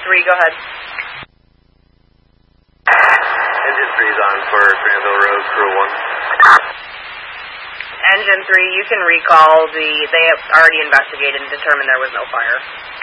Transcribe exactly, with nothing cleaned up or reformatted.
three, go ahead. Engine three's on for Granville Road, crew one. Engine three, you can recall the, they have already investigated and determined there was no fire.